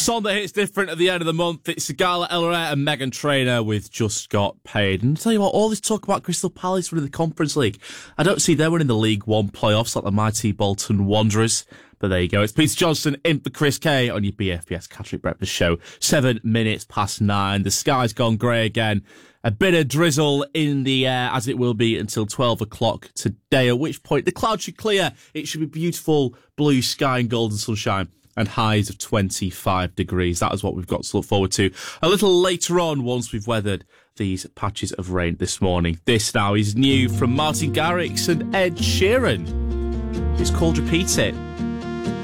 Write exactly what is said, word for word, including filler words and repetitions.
Song that hits different at the end of the month. It's Sigala Elorette and Megan Trainor with Just Got Paid. And I'll tell you what, all this talk about Crystal Palace winning the Conference League, I don't see them winning the League One playoffs like the mighty Bolton Wanderers. But there you go. It's Peter Johnson in for Chris Kay on your B F B S Catholic Breakfast Show. Seven minutes past nine. The sky's gone grey again. A bit of drizzle in the air, as it will be until twelve o'clock today, at which point the clouds should clear. It should be beautiful blue sky and golden sunshine and highs of twenty-five degrees. That is what we've got to look forward to a little later on once we've weathered these patches of rain this morning. This now is new from Martin Garrix and Ed Sheeran. It's called Repeat It.